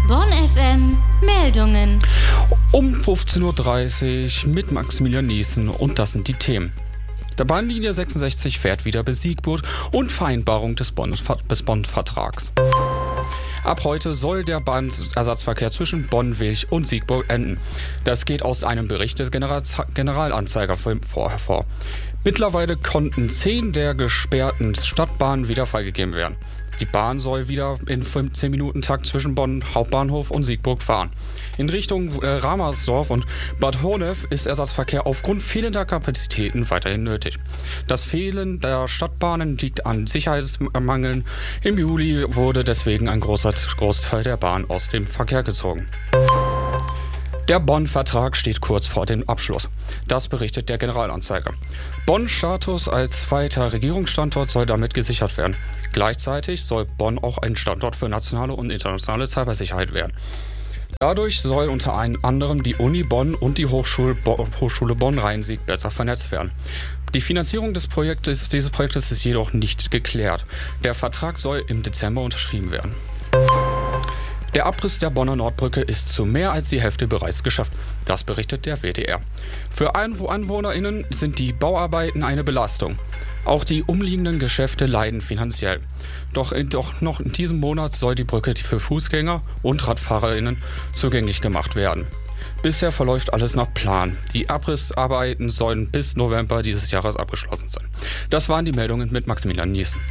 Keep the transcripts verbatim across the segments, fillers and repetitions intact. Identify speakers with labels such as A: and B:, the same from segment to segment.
A: Bonn F M Meldungen.
B: Um fünfzehn Uhr dreißig mit Maximilian Niesen und das sind die Themen. Der Bahnlinie sechsundsechzig fährt wieder bis Siegburg und Vereinbarung des Bonn-Vertrags. Ab heute soll der Bahnersatzverkehr zwischen Bonn, Wilch und Siegburg enden. Das geht aus einem Bericht des General- Generalanzeiger hervor. Mittlerweile konnten zehn der gesperrten Stadtbahnen wieder freigegeben werden. Die Bahn soll wieder in fünfzehn Minuten Takt zwischen Bonn Hauptbahnhof und Siegburg fahren. In Richtung äh, Ramersdorf und Bad Honnef ist Ersatzverkehr aufgrund fehlender Kapazitäten weiterhin nötig. Das Fehlen der Stadtbahnen liegt an Sicherheitsmangeln. Im Juli wurde deswegen ein großer Großteil der Bahn aus dem Verkehr gezogen. Der Bonn-Vertrag steht kurz vor dem Abschluss. Das berichtet der Generalanzeiger. Bonns Status als zweiter Regierungsstandort soll damit gesichert werden. Gleichzeitig soll Bonn auch ein Standort für nationale und internationale Cybersicherheit werden. Dadurch soll unter anderem die Uni Bonn und die Hochschule, Bo- Hochschule Bonn-Rhein-Sieg besser vernetzt werden. Die Finanzierung des Projektes, dieses Projektes ist jedoch nicht geklärt. Der Vertrag soll im Dezember unterschrieben werden. Der Abriss der Bonner Nordbrücke ist zu mehr als die Hälfte bereits geschafft. Das berichtet der W D R. Für AnwohnerInnen sind die Bauarbeiten eine Belastung. Auch die umliegenden Geschäfte leiden finanziell. Doch, doch noch in diesem Monat soll die Brücke für Fußgänger und RadfahrerInnen zugänglich gemacht werden. Bisher verläuft alles nach Plan. Die Abrissarbeiten sollen bis November dieses Jahres abgeschlossen sein. Das waren die Meldungen mit Maximilian Niesen.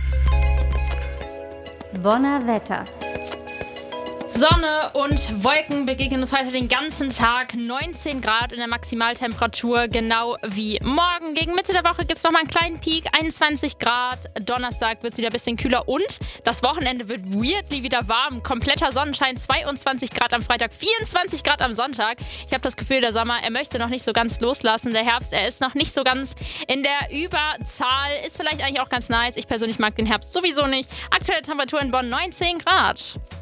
A: Bonner Wetter.
C: Sonne und Wolken begegnen uns heute den ganzen Tag. neunzehn Grad in der Maximaltemperatur, genau wie morgen. Gegen Mitte der Woche gibt es nochmal einen kleinen Peak, einundzwanzig Grad. Donnerstag wird es wieder ein bisschen kühler und das Wochenende wird weirdly wieder warm. Kompletter Sonnenschein, zweiundzwanzig Grad am Freitag, vierundzwanzig Grad am Sonntag. Ich habe das Gefühl, der Sommer, er möchte noch nicht so ganz loslassen. Der Herbst, er ist noch nicht so ganz in der Überzahl. Ist vielleicht eigentlich auch ganz nice. Ich persönlich mag den Herbst sowieso nicht. Aktuelle Temperatur in Bonn neunzehn Grad.